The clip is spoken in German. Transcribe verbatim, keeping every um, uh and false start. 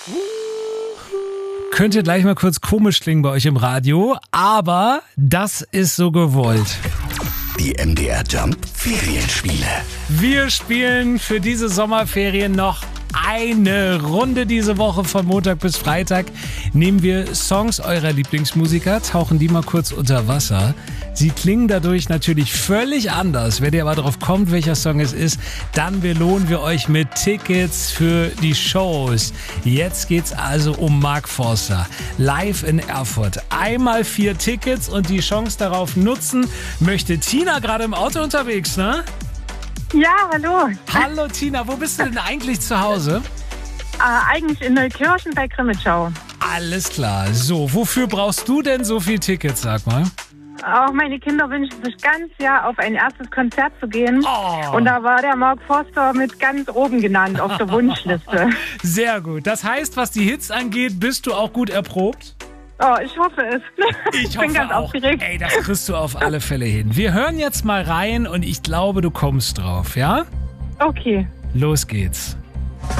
Könnte gleich mal kurz komisch klingen bei euch im Radio, aber das ist so gewollt. Die M D R Jump Ferienspiele. Wir spielen für diese Sommerferien noch eine Runde diese Woche von Montag bis Freitag. Nehmen wir Songs eurer Lieblingsmusiker, tauchen die mal kurz unter Wasser. Sie klingen dadurch natürlich völlig anders. Wenn ihr aber drauf kommt, welcher Song es ist, dann belohnen wir euch mit Tickets für die Shows. Jetzt geht's also um Mark Forster. Live in Erfurt. Einmal vier Tickets und die Chance darauf nutzen möchte Tina gerade im Auto unterwegs, ne? Ja, hallo. Hallo Tina, wo bist du denn eigentlich zu Hause? Äh, eigentlich in Neukirchen bei Grimmitschau. Alles klar. So, wofür brauchst du denn so viel Tickets, sag mal? Auch meine Kinder wünschen sich ganz Jahr auf ein erstes Konzert zu gehen. Oh. Und da war der Mark Forster mit ganz oben genannt auf der Wunschliste. Sehr gut. Das heißt, was die Hits angeht, bist du auch gut erprobt? Oh, ich hoffe es. Ich, ich hoffe bin ganz auch. aufgeregt. Ey, das kriegst du auf alle Fälle hin. Wir hören jetzt mal rein und ich glaube, du kommst drauf, ja? Okay. Los geht's.